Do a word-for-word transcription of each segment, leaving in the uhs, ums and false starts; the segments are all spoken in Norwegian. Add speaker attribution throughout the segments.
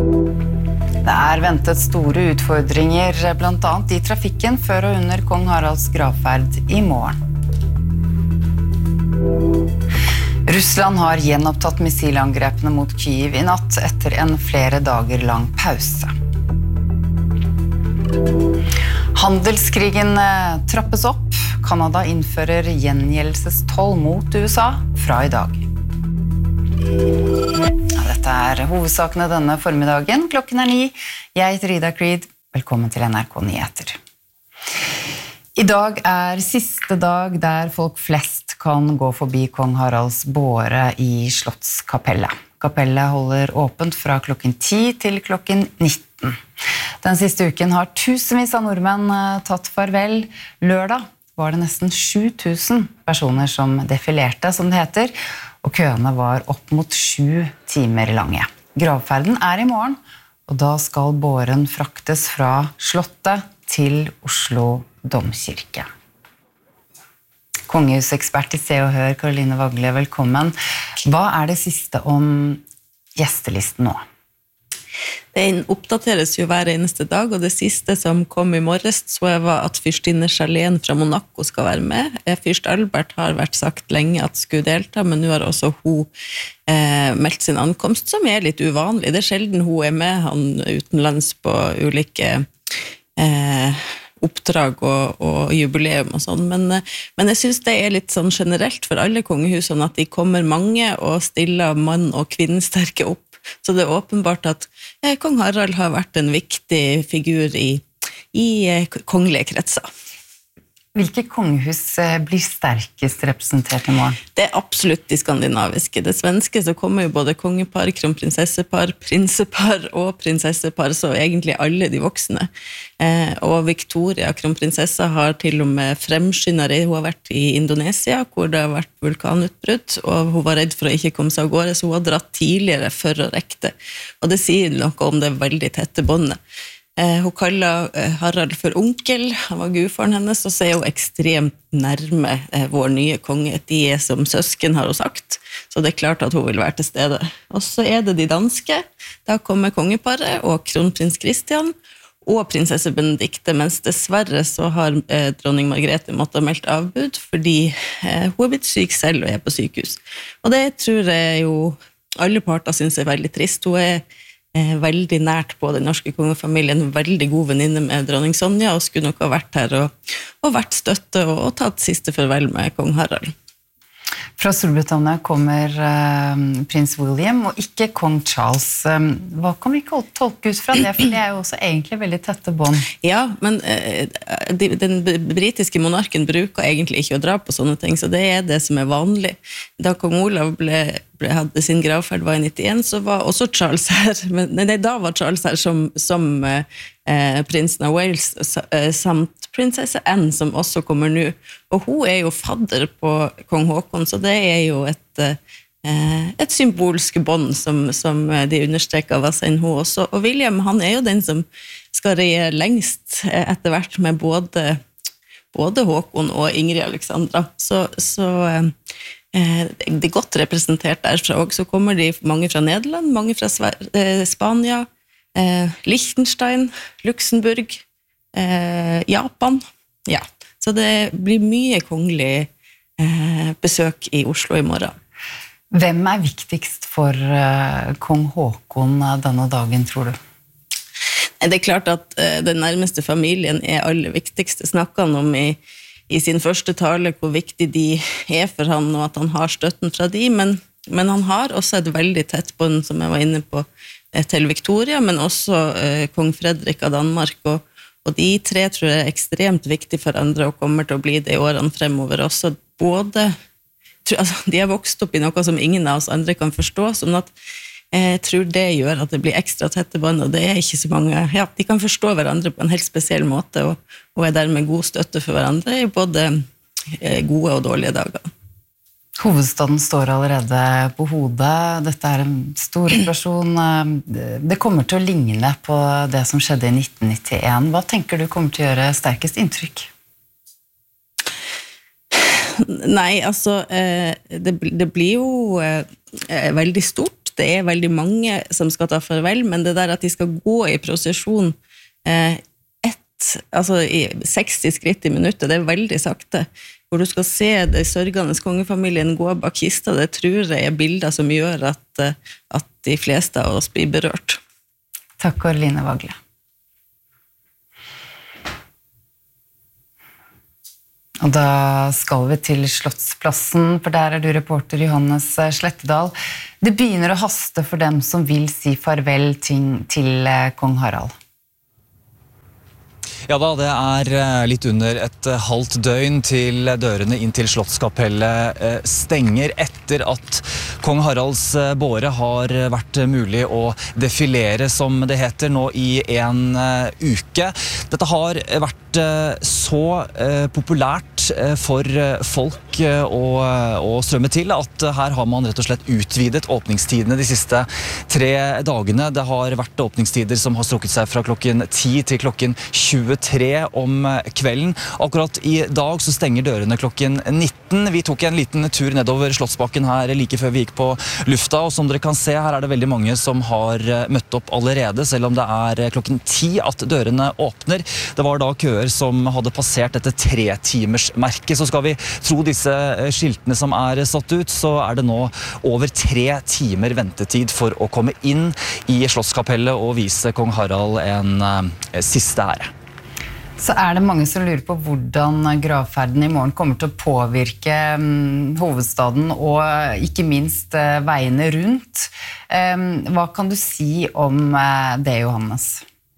Speaker 1: Det er ventet store utfordringer, blant annet i trafikken før og under kong Haralds gravferd i morgen. Russland har gjenopptatt missilangrepene mot Kyiv i natt etter en flere dager lang pause. Handelskrigen trappes opp. Kanada innfører gjengjeldelsestoll mot U S A fra i dag. Ja, dette er hovedsakene denne formiddagen. Klokken er ni. Jeg heter Ida Creed. Velkommen til N R K Nyheter. I dag er siste dag der folk flest kan gå forbi kong Haralds båre i Slottskapellet. Kapellet holder åpent fra klokken ti til klokken nitten. Den siste uken har tusenvis av nordmenn tatt farvel. Lørdag var det nesten sju tusen personer som defilerte, som det heter, og køene var opp mot sju timer lange. Gravferden er i morgen, og da skal båren fraktes fra Slottet til Oslo Domkirke. Kongehusekspert i Se og Hør, Karoline Vagle, velkommen. Hva er det siste om gjestelisten nå?
Speaker 2: Den oppdateres jo hver eneste dag, og det siste som kom i morges så var at fyrstinne Charlene fra Monaco skal være med. Fyrst Albert har vært sagt lenge at skulle delta, men nå har også hun eh, meldt sin ankomst, som er litt uvanlig. Det er sjelden hun er med, han utenlands på ulike eh, oppdrag og, og jubileum og sånn, men, men jeg synes det er litt sånn generelt for alle kongehusene at de kommer mange og stiller mann og kvinnesterke opp. Så det er åpenbart at eh, kong Harald har vært en viktig figur i, i eh, kongelige kretser.
Speaker 1: Hvilke kongehus blir sterkest representert i morgen?
Speaker 2: Det er absolutt de skandinaviske. Det svenske så kommer jo både kongepar, kronprinsessepar, prinsepar og prinsessepar, så egentlig alle de voksne. Eh, og Victoria, kronprinsessa, har til og med fremskyndere. Hun har vært i Indonesia, hvor det har vært vulkanutbrudd, og hun var redd for å ikke komme seg av gårde, så hun har dratt tidligere for å rekke det. Og det sier noe om det veldig tette båndet. Eh, hun kaller eh, Harald for onkel, han var gudfaren hennes, og så er hun ekstremt nærme eh, vår nye konge. De er som søsken, har hun sagt, så det er klart at hun vil være til stede. Og så er det de danske, da kommer kongeparet og kronprins Christian og prinsesse Benedikte, mens dessverre så har eh, dronning Margrethe måttet ha meldt avbud, fordi eh, hun er blitt syk selv og er på sykehus. Og det tror jeg jo alle parter synes er veldig trist. Hun er veldig nært på den norske kongefamilien, veldig god venninne med dronning Sonja, og skulle nok ha vært her og, og vært støtte og, og tatt siste farvel med kong Harald.
Speaker 1: Fra Storbritannia kommer uh, prins William og ikke kong Charles. Um, hva kan vi tolke ut fra det? For det er jo også egentlig veldig tette bånd.
Speaker 2: Ja, men uh, de, den britiske monarken bruker egentlig ikke å dra på sånne ting, så det er det som er vanlig. Da kong Olav ble, ble, hadde sin gravferd var i nittien, så var også Charles her. Men, nei, da var Charles her som, som uh, eh, prinsen av Wales, uh, samt prinsesse Anne, som også kommer nå. Og hun er jo fadder på kong Håkon, så det er jo et, eh, et symbolsk bånd som, som de understreker hva sender hun også. Og William, han er jo den som skal regjere lengst etter hvert med både, både Håkon og Ingrid Alexandra. Så, så eh, det er godt representert derfra, og så kommer de mange fra Nederland, mange fra Sver- eh, Spania, eh, Liechtenstein, Luxemburg, Eh, Japan, ja. Så det blir mye kongelig eh, besøk i Oslo i morgen.
Speaker 1: Hvem er viktigst for eh, kong Håkon denne dagen, tror du?
Speaker 2: Det er klart at eh, den nærmeste familien er aller viktigste. Snakket han om i, i sin første tale hvor viktig de er for han, og at han har støtten fra de, men, men han har også et veldig tett bånd, som jeg var inne på, eh, til Victoria, men også eh, kong Fredrik av Danmark, og Og de tre tror jeg er ekstremt viktige for andre og kommer til å bli det i årene fremover også. Både, altså, de har vokst opp i noe som ingen av oss andre kan forstå, sånn at jeg tror det gjør at det blir ekstra tette bånd, og det er ikke så mange, ja, de kan forstå hverandre på en helt spesiell måte, og, og er dermed god støtte for hverandre i både gode og dårlige dager.
Speaker 1: Hovedstaden står allerede på hodet. Dette er en stor operasjon. Det kommer til å ligne på det som skjedde i nitten nittien. Hva tenker du kommer til å gjøre sterkest inntrykk?
Speaker 2: Nei, altså, det, det blir jo veldig stort. det er veldig mange som skal ta farvel, men det der at de skal gå i prosesjon eh, ett, altså i seksti skritt i minuttet, det er veldig sakte. Hvor du skal se det sørgende kongefamilien gå bak kista, det tror jeg er bilder som gjør at, at de fleste av oss blir berørt.
Speaker 1: Takk, Karoline Vagle. Og da skal vi til Slottsplassen, for der er du reporter Johannes Slettedal. Det begynner å haste for dem som vil si farvel til, til kong Harald.
Speaker 3: Ja da, det er litt under et halvt døgn til dørene inn til Slottskapellet stenger etter at kong Haralds båre har vært mulig å defilere, som det heter, nå i en uke. Dette har vært så populært for folk å, å strømme til at her har man rett og slett utvidet åpningstidene de siste tre dagene. Det har vært åpningstider som har strukket seg fra klokken ti til klokken tjuetre om kvelden. Akkurat i dag så stenger dørene klokken nitten. Vi tok en liten tur nedover Slottsbakken her like før vi gikk på lufta, og som dere kan se, her er det veldig mange som har møtt opp allerede, selv om det er klokken ti at dørene åpner. Det var da køer som hadde passert dette tre timers merke. Så skal vi tro disse skiltene som er satt ut, så er det nå over tre timer ventetid for å komme inn i Slottskapellet og vise kong Harald en uh, siste ære.
Speaker 1: Så er det mange som lurer på hvordan gravferden i morgen kommer til å påvirke um, hovedstaden og ikke minst uh, veiene rundt. Um, hva kan du si om uh, det, Johannes?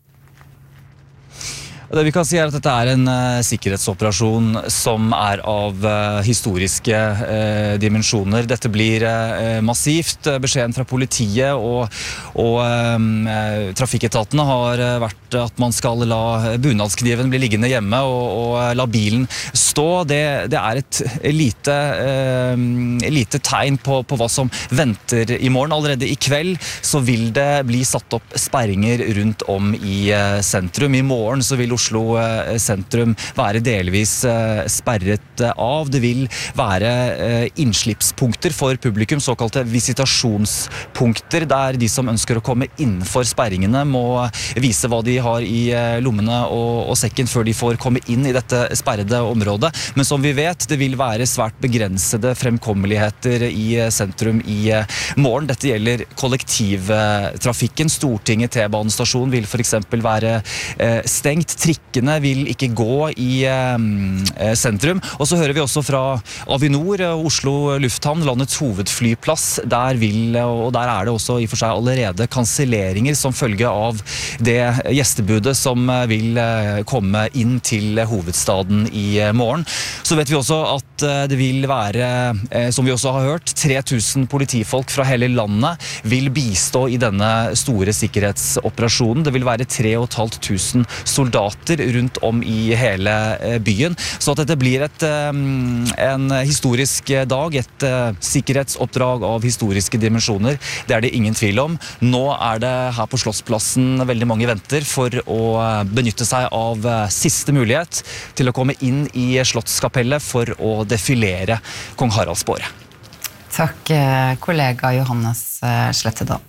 Speaker 3: Det vi kan si er at dette er en uh, sikkerhetsoperasjon som er av uh, historiske uh, dimensjoner. Dette blir uh, massivt. Beskjeden fra politiet og, og uh, trafikketatene har uh, vært at man skal la bunadskniven bli liggende hjemme og, og la bilen stå. Det, det er et lite, uh, lite tegn på, på hva som venter i morgen. Allerede i kveld så vil det bli satt opp sperringer rundt om i uh, sentrum. I morgen så vil Oslo sentrum være delvis sperret av. Det vil være innslippspunkter for publikum, såkalte visitasjonspunkter, der de som ønsker å komme innenfor sperringene må vise hva de har i lommene og, og sekken før de får komme inn i dette sperrede området. Men som vi vet, det vil være svært begrensede fremkommeligheter i sentrum i morgen. Dette gjelder kollektivtrafikken. Stortinget T-banestasjon vil for eksempel være stengt. Trikkene vil ikke gå i eh, sentrum. Og så hører vi også fra Avinor, Oslo Lufthavn, landets hovedflyplass. Der vil, og der er det også i for seg allerede kanselleringer som følge av det gjestebudet som vil komme inn til hovedstaden i morgen. Så vet vi også at det vil være, som vi også har hørt, tre tusen politifolk fra hele landet vil bistå i denne store sikkerhetsoperasjonen. Det vil være tre og et halvt tusen soldater rundt om i hele byen. Så at dette blir et, en historisk dag, et sikkerhetsoppdrag av historiske dimensjoner, det er det ingen tvil om. Nå er det her på Slottsplassen veldig mange venter for å benytte seg av siste mulighet til å komme inn i Slottskapellet for å defilere kong Haralds båre.
Speaker 1: Takk, kollega Johannes Slettedal.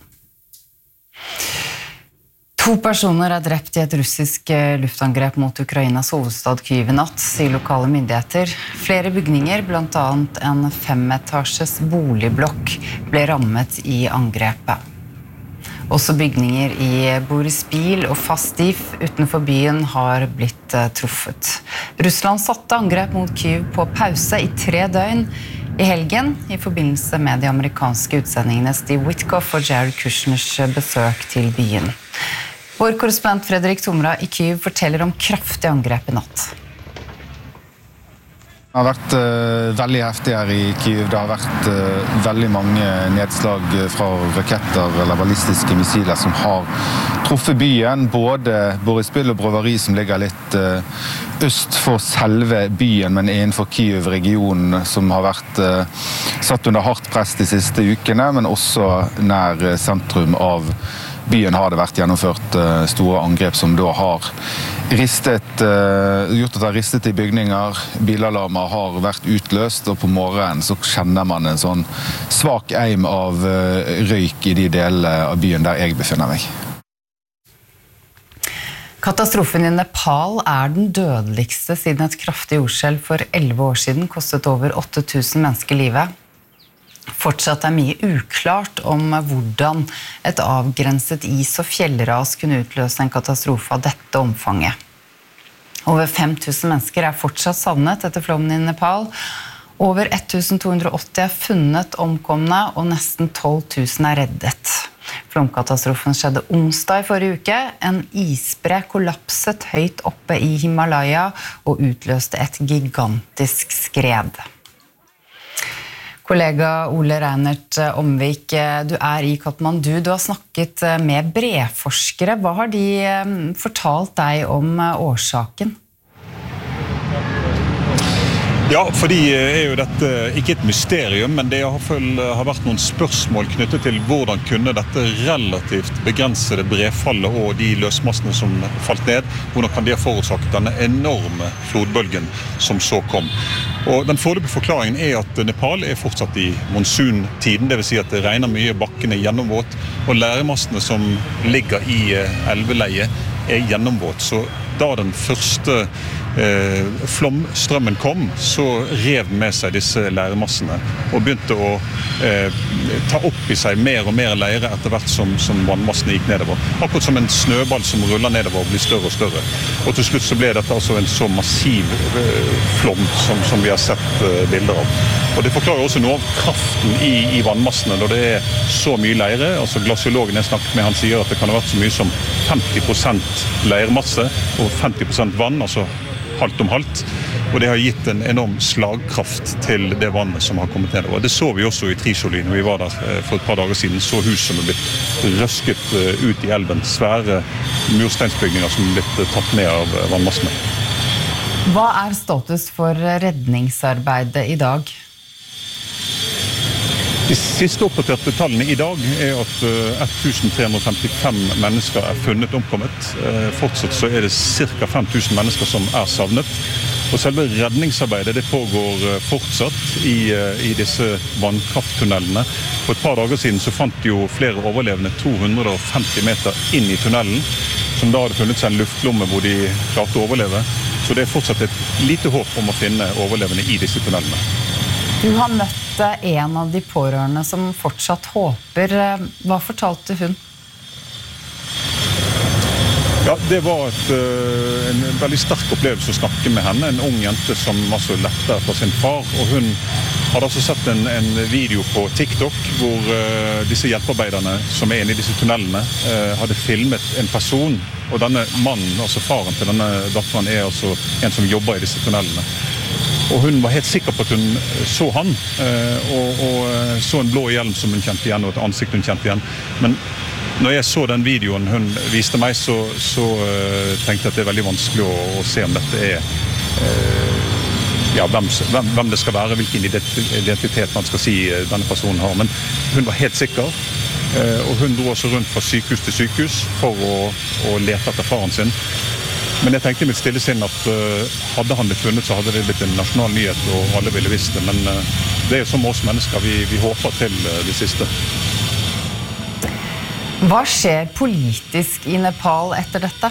Speaker 1: To personer er drept i et russisk luftangrep mot Ukrainas hovedstad Kyiv i natt, sier lokale myndigheter. Flere bygninger, blant annet en femetasjes boligblokk, ble rammet i angrepet. Også bygninger i Boryspil og Fastiv utenfor byen har blitt truffet. Russland satte angrep mot Kyiv på pause i tre døgn i helgen, i forbindelse med de amerikanske utsendingene Steve Witkoff og Jared Kushners besøk til byen. Vår korrespondent Fredrik Tomra i Kyiv forteller om kraftig angrep i natt.
Speaker 4: Det har vært uh, veldig heftig her i Kyiv. Det har vært uh, veldig mange nedslag fra raketter eller ballistiske missiler som har truffet byen. Både Boryspil og Brovary som ligger litt uh, øst for selve byen, men innenfor Kyiv-regionen som har vært uh, satt under hardt press de siste ukene, men også nær uh, sentrum av byen har det vært gjennomført store angrep som da har ristet, gjort at det har ristet i bygninger, bilalarmer har vært utløst, og på morgenen så kjenner man en sånn svak eim av røyk i de delene av byen der jeg befinner meg.
Speaker 1: Katastrofen i Nepal er den dødeligste siden et kraftig jordskjelv for elleve år siden kostet over åtte tusen mennesker livet. Fortsatt er mye uklart om hvordan et avgrenset is- og fjellras kunne utløse en katastrofe av dette omfanget. Over fem tusen mennesker er fortsatt savnet etter flommen i Nepal. Over ett tusen to hundre og åtti er funnet omkomne, og nesten tolv tusen er reddet. Flomkatastrofen skjedde onsdag i forrige uke. En isbre kollapset høyt oppe i Himalaya og utløste et gigantisk skred. Kollega Ole Reinert Omvik, du er i Kathmandu. Du har snakket med breforskere. Hva har de fortalt deg om årsaken?
Speaker 5: Ja, for de er jo dette ikke et mysterium, men det har vært noen spørsmål knyttet til hvordan kunne dette relativt begrensede brefallet og de løsmassene som falt ned, hvordan kan de ha forårsaket denne enorme flodbølgen som så kom. Og den foreløpige forklaringen er at Nepal er fortsatt i monsuntiden, det vil si at det regner mye, bakkene er gjennomvåt, og læremassene som ligger i elveleiet er gjennomvåt. Så da den første eh, flomstrømmen kom, så rev den med seg disse læremassene og begynte å eh, ta opp i seg mer og mer leire etter hvert som, som vannmassene gikk nedover. Akkurat som en snøball som ruller nedover og blir større og større. Og til slutt så ble dette altså en så massiv eh, flom som, som vi har sett eh, bilder av. Og det forklarer også noe av kraften i, i vannmassene når det er så mye leire. Altså glasiologen jeg snakket med, han sier at det kan ha vært så mye som femti prosent leirmasse og femti prosent vann, altså halvt om halvt. Og det har gitt en enorm slagkraft til det vannet som har kommet nedover. Det så vi også i Trisholi når vi var der for et par dager siden. Så hus som er blitt røsket ut i elven. Svære mursteinsbygninger som er blitt tatt ned av vannmassene.
Speaker 1: Hva er status for redningsarbeidet i dag?
Speaker 5: De siste oppdaterte tallene i dag er at ett tusen tre hundre og femtifem mennesker er funnet omkommet. Fortsatt så er det ca. fem tusen mennesker som er savnet. Og selve redningsarbeidet det pågår fortsatt i, i disse vannkrafttunnelene. For et par dager siden så fant jo flere overlevende to hundre og femti meter inn i tunnelen, som da hadde funnet seg en luftlomme hvor de klarte å overleve. Så det er fortsatt et lite håp om å finne overlevende i disse tunnelene.
Speaker 1: Du har møtt en av de pårørende som fortsatt håper. Hva fortalte hun?
Speaker 5: Ja, det var et, en veldig sterk opplevelse å snakke med henne. En ung jente som altså lette etter sin far. Og hun hadde altså sett en, en video på TikTok hvor uh, disse hjelpearbeiderne som er inne i disse tunnelene uh, hadde filmet en person. Og denne mannen, altså faren til denne datteren, er altså en som jobber i disse tunnelene. Og hun var helt sikker på at hun så han, og, og så en blå hjelm som hun kjente igjen, og et ansikt hun kjente igjen. Men når jeg så den videoen hun viste meg, så, så uh, tenkte jeg at det er veldig vanskelig å, å se om dette er uh, ja, hvem, hvem, hvem det skal være, hvilken identitet man skal si denne personen har. Men hun var helt sikker, uh, og hun dro også rundt fra sykehus til sykehus for å, å lete etter faren sin. Men jeg tenkte i mitt stille sinn at uh, hadde han blitt funnet, så hadde det blitt en nasjonal nyhet, og alle ville visst det. Men uh, det er jo som oss mennesker, vi, vi håper til uh, det siste.
Speaker 1: Hva skjer politisk i Nepal etter dette?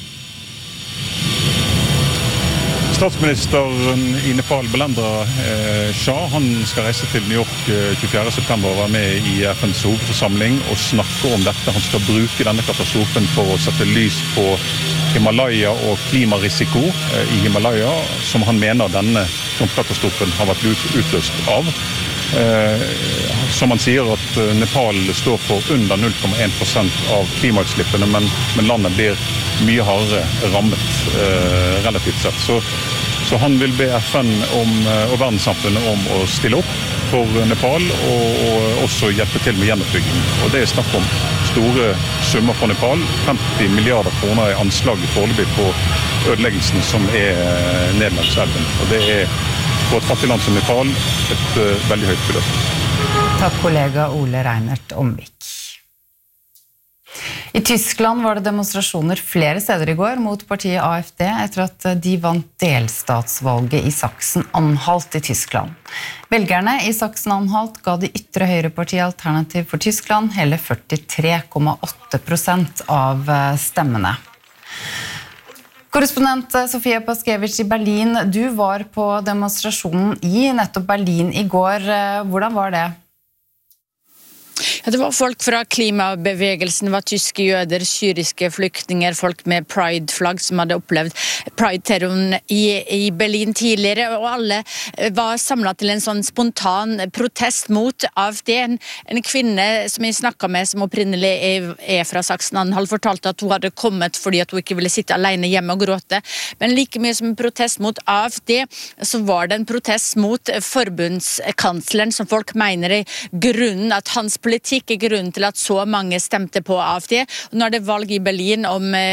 Speaker 5: Statsministeren i Nepal, Belendra eh, Shah, han skal reise til New York eh, tjuefjerde september og være med i F N's hovedforsamling og snakke om dette. Han skal bruke denne katastrofen for å sette lys på Himalaya og klimarisiko eh, i Himalaya, som han mener denne katastrofen har vært ut, utløst av. Eh, som han sier at Nepal står for under null komma én prosent av klimautslippene, men, men landet blir mye hardere rammet eh, relativt sett. Så, så han vil be F N om, og verdenssamfunnet om å stille opp for Nepal og, og også hjelpe til med gjenoppbygging. Og det er snakk om store summer for Nepal. femti milliarder kroner er anslaget foreløpig på ødeleggelsen som er ned langs elven. Og det er for et fattig land som Nepal et uh, veldig høyt beløp.
Speaker 1: Takk kollega Ole Reinert Omvik. I Tyskland var det demonstrasjoner flere steder i går mot partiet AfD etter at de vant delstatsvalget i Sachsen-Anhalt i Tyskland. Velgerne i Sachsen-Anhalt ga det ytre høyrepartiet Alternativ for Tyskland hele førtitre komma åtte prosent av stemmene. Korrespondent Sofie Paskevich i Berlin, du var på demonstrasjonen i nettopp Berlin i går. Hvordan var det?
Speaker 6: Ja, det var folk fra klimabevegelsen, det var tyske jøder, syriske flyktninger, folk med pride-flagg som hadde opplevd pride-terroren i, i Berlin tidligere, og alle var samlet til en sånn spontan protest mot AfD. En, en kvinne som jeg snakket med, som opprinnelig er, er fra Sachsen-Anhalt, fortalte at hun hadde kommet fordi at hun ikke ville sitte alene hjemme og gråte. Men like mye som en protest mot AfD, så var det en protest mot forbundskansleren, som folk mener er grunnen at hans politikk er grunnen til at så mange stemte på AfD. Og nå er det valg i Berlin om